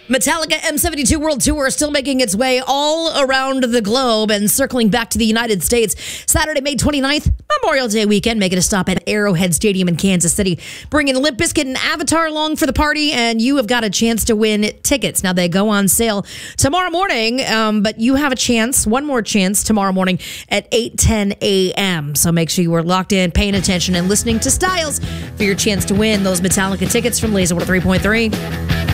Metallica M72 World Tour still making its way all around the globe and circling back to the United States. Saturday, May 29th, Memorial Day weekend, making a stop at Arrowhead Stadium in Kansas City. Bringing Limp Bizkit and Avatar along for the party, and you have got a chance to win tickets. Now, they go on sale tomorrow morning, but you have a chance, one more chance, tomorrow morning at 8:10 a.m. So make sure you are locked in, paying attention, and listening to Styles for your chance to win those Metallica tickets from Laser 103.3.